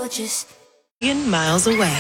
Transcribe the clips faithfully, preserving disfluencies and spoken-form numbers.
gorgeous. Million miles away.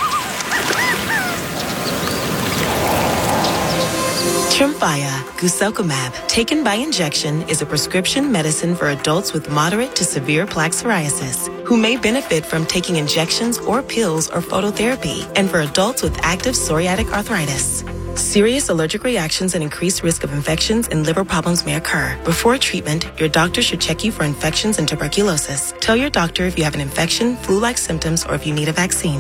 Tremfya guselkumab, taken by injection, is a prescription medicine for adults with moderate to severe plaque psoriasis who may benefit from taking injections or pills or phototherapy, and for adults with active psoriatic arthritis. Serious allergic reactions and increased risk of infections and liver problems may occur. Before treatment, your doctor should check you for infections and tuberculosis. Tell your doctor if you have an infection, flu-like symptoms, or if you need a vaccine.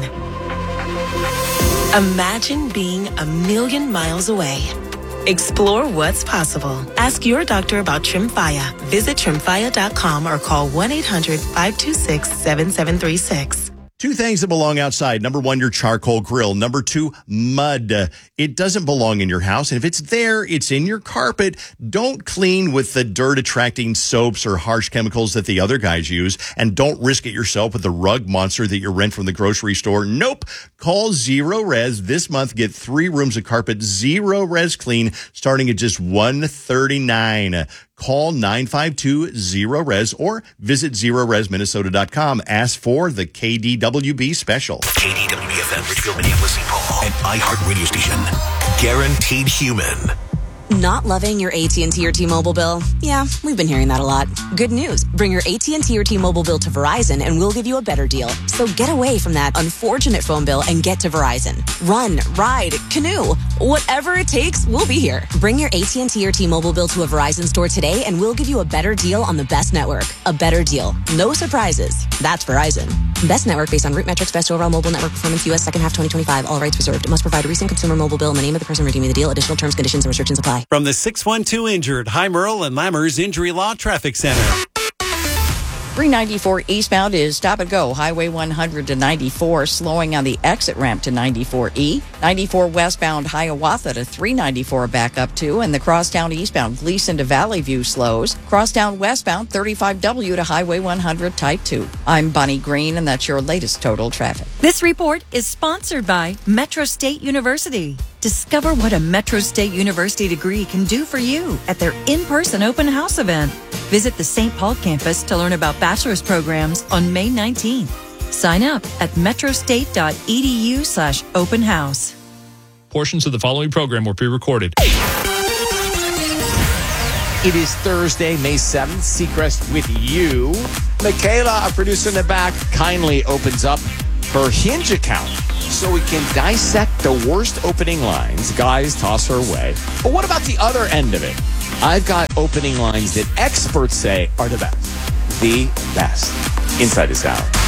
Imagine being a million miles away. Explore what's possible. Ask your doctor about Tremfya. Visit tremfya dot com or call one eight hundred five two six seven seven three six. Two things that belong outside. Number one, your charcoal grill. Number two, mud. It doesn't belong in your house. And if it's there, it's in your carpet. Don't clean with the dirt-attracting soaps or harsh chemicals that the other guys use. And don't risk it yourself with the rug monster that you rent from the grocery store. Nope. Call Zero Res this month. Get three rooms of carpet Zero Res clean starting at just one hundred thirty-nine dollars. Call nine five two zero res or visit zero res minnesota dot com. Ask for the K D W B special. K D W B F M, Richfield, Minneapolis, Saint Paul, an iHeart radio station. Guaranteed human. Not loving your A T and T or T-Mobile bill? Yeah, we've been hearing that a lot. Good news. Bring your A T and T or T-Mobile bill to Verizon and we'll give you a better deal. So get away from that unfortunate phone bill and get to Verizon. Run, ride, canoe. Whatever it takes, we'll be here. Bring your A T and T or T-Mobile bill to a Verizon store today and we'll give you a better deal on the best network. A better deal. No surprises. That's Verizon. Best network based on root metrics, best overall mobile network performance, U S second half twenty twenty-five. All rights reserved. Must provide a recent consumer mobile bill and the name of the person redeeming the deal. Additional terms, conditions, and restrictions apply. From the six one two Injured, High Merle and Lammers Injury Law Traffic Center. three ninety-four eastbound is stop and go. Highway one hundred to ninety-four, slowing on the exit ramp to ninety-four E. ninety-four westbound Hiawatha to three ninety-four back up to, and the crosstown eastbound Gleason to Valley View slows. Crosstown westbound thirty-five W to Highway one hundred type two. I'm Bonnie Green, and that's your latest total traffic. This report is sponsored by Metro State University. Discover what a Metro State University degree can do for you at their in-person open house event. Visit the Saint Paul campus to learn about bachelor's programs on May nineteenth. Sign up at metrostate.edu slash open house. Portions of the following program were pre-recorded. It is Thursday, May seventh. Seacrest with you. Michaela, our producer in the back, kindly opens up her Hinge account so we can dissect the worst opening lines guys toss her way. But what about the other end of it? I've got opening lines that experts say are the best. The best. Inside This Hour.